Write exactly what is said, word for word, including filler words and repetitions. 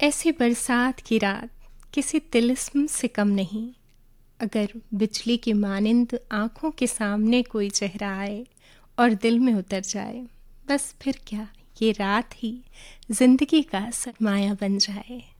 ऐसी बरसात की रात किसी तिलिस्म से कम नहीं। अगर बिजली की मानिंद आँखों के सामने कोई चेहरा आए और दिल में उतर जाए, बस फिर क्या, ये रात ही जिंदगी का सरमाया बन जाए।